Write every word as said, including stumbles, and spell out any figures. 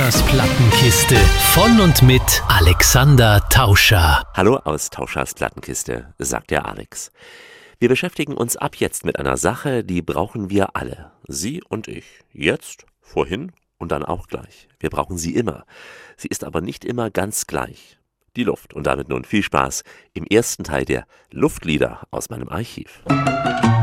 Tauschers Plattenkiste. Von und mit Alexander Tauscher. Hallo aus Tauschers Plattenkiste, sagt der Alex. Wir beschäftigen uns ab jetzt mit einer Sache, die brauchen wir alle. Sie und ich. Jetzt, vorhin und dann auch gleich. Wir brauchen sie immer. Sie ist aber nicht immer ganz gleich. Die Luft. Und damit nun viel Spaß im ersten Teil der Luftlieder aus meinem Archiv.